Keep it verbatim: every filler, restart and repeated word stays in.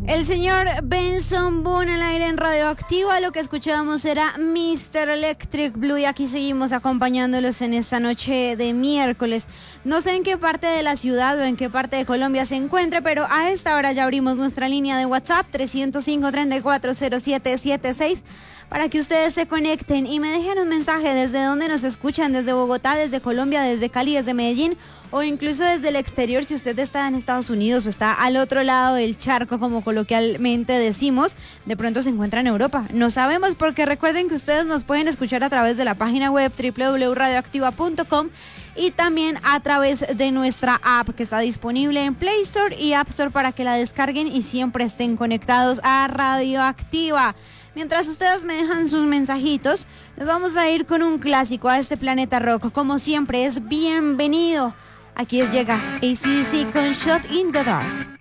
El señor Benson Boone al aire en Radioactiva. Lo que escuchábamos era mister Electric Blue y aquí seguimos acompañándolos en esta noche de miércoles. No sé en qué parte de la ciudad o en qué parte de Colombia se encuentre, pero a esta hora ya abrimos nuestra línea de WhatsApp tres cero cinco, treinta y cuatro cero siete setenta y seis para que ustedes se conecten y me dejen un mensaje desde donde nos escuchan, desde Bogotá, desde Colombia, desde Cali, desde Medellín o incluso desde el exterior si usted está en Estados Unidos o está al otro lado del charco, como coloquialmente decimos, de pronto se encuentra en Europa. No sabemos porque recuerden que ustedes nos pueden escuchar a través de la página web doble u doble u doble u punto radioactiva punto com y también a través de nuestra app que está disponible en Play Store y App Store para que la descarguen y siempre estén conectados a Radioactiva. Mientras ustedes me dejan sus mensajitos, nos vamos a ir con un clásico a este planeta rock. Como siempre, es bienvenido. Aquí es llega A C D C con Shot in the Dark.